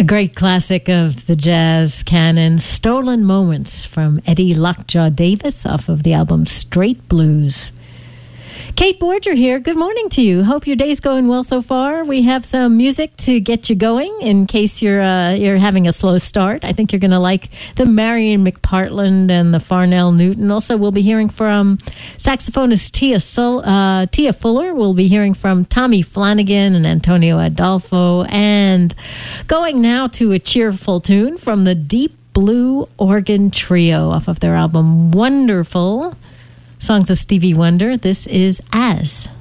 great classic of the jazz canon, Stolen Moments from Eddie Lockjaw Davis off of the album Straight Blues. Kate Borger here. Good morning to you. Hope your day's going well so far. We have some music to get you going in case you're having a slow start. I think you're going to like the Marion McPartland and the Farnell Newton. Also, we'll be hearing from saxophonist Tia Fuller. We'll be hearing from Tommy Flanagan and Antonio Adolfo. And going now to a cheerful tune from the Deep Blue Organ Trio off of their album Wonderful. Songs of Stevie Wonder. This is As.